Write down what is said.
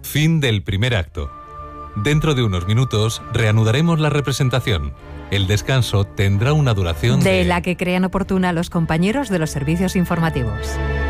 Fin del primer acto. Dentro de unos minutos reanudaremos la representación. El descanso tendrá una duración de la que crean oportuna los compañeros de los servicios informativos.